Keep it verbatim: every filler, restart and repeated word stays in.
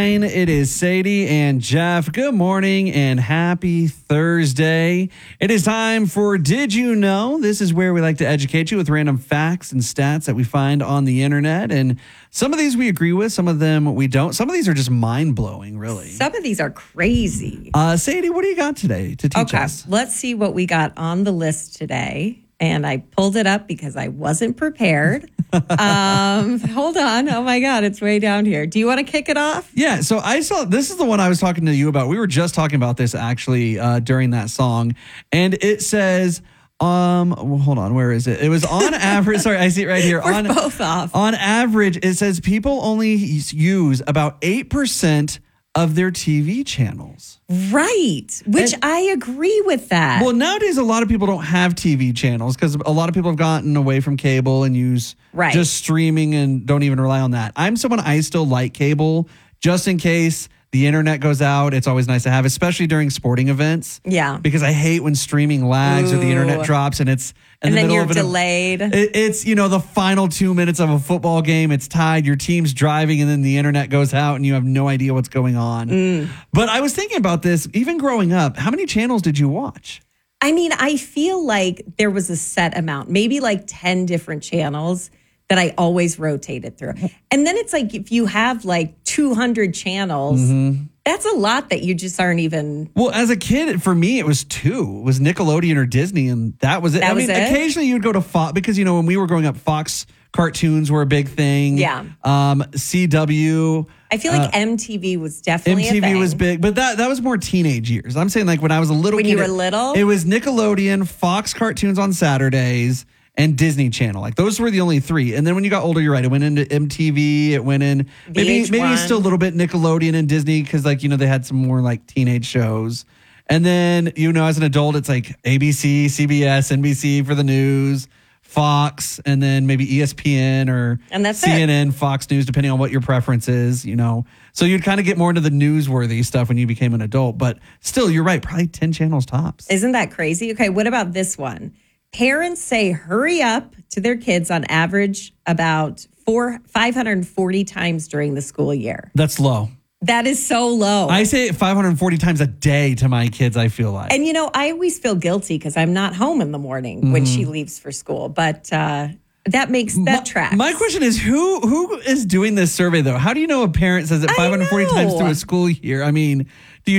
It is Sadie and Jeff. Good morning and happy Thursday. It is time for Did You Know? This is where we like to educate you with random facts and stats that we find on the internet. And some of these we agree with, some of them we don't. Some of these are just mind-blowing, really. Some of these are crazy. Uh, Sadie, what do you got today to teach okay, us? Let's see what we got on the list today. And I pulled it up because I wasn't prepared. um, hold on. Oh, my God. It's way down here. Do you want to kick it off? Yeah. So I saw, this is the one I was talking to you about. We were just talking about this actually uh, during that song. And it says, um, well, hold on. Where is it? It was on average. Sorry, I see it right here. We're on, both off. On average, it says people only use about eight percent of their T V channels. Right. Which and, I agree with that. Well, nowadays, a lot of people don't have T V channels because a lot of people have gotten away from cable and use right. just streaming and don't even rely on that. I'm someone, I still like cable just in case the internet goes out. It's always nice to have, especially during sporting events. Yeah. Because I hate when streaming lags Ooh. or the internet drops and it's in and the then middle you're of an, delayed. It, it's, you know, the final two minutes of a football game. It's tied. Your team's driving and then the internet goes out and you have no idea what's going on. Mm. But I was thinking about this, even growing up, how many channels did you watch? I mean, I feel like there was a set amount, maybe like ten different channels that I always rotated through. And then it's like, if you have like two hundred channels, mm-hmm. that's a lot that you just aren't even. Well, as a kid, for me, it was two. It was Nickelodeon or Disney, and that was it. That I was mean, it? Occasionally you'd go to Fox, because, you know, when we were growing up, Fox cartoons were a big thing. Yeah. Um, C W. I feel like uh, M T V was definitely M T V a thing. was big, but that that was more teenage years. I'm saying like when I was a little when kid. you were little? It was Nickelodeon, Fox cartoons on Saturdays, and Disney Channel. Like those were the only three. And then when you got older, you're right. It went into M T V. It went in maybe maybe still a little bit Nickelodeon and Disney because like, you know, they had some more like teenage shows. And then, you know, as an adult, it's like A B C, C B S, N B C for the news, Fox, and then maybe E S P N or and that's C N N, it. Fox News, depending on what your preference is, you know. So you'd kind of get more into the newsworthy stuff when you became an adult. But still, you're right. Probably ten channels tops. Isn't that crazy? Okay, what about this one? Parents say hurry up to their kids on average about four, five hundred forty times during the school year. That's low. That is so low. I say it five hundred forty times a day to my kids, I feel like. And, you know, I always feel guilty because I'm not home in the morning mm-hmm. when she leaves for school. But uh, that makes, that my, tracks. My question is, who who is doing this survey, though? How do you know a parent says it five hundred forty times through a school year? I mean,